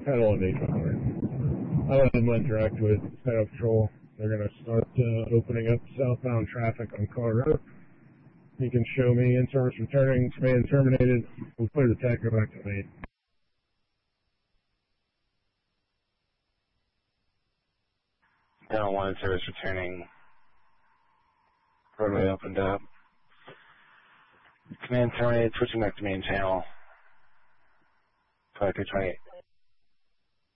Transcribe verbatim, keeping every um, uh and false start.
pedal and eight hundred. I let them went direct with Pedal Patrol. They're going to start uh, opening up southbound traffic on Car Road. You can show me in-service returning, command terminated. We'll clear the tech, go back to main. Down one, service returning. Roadway opened up. Command terminated, switching back to main channel. five two twenty-eight.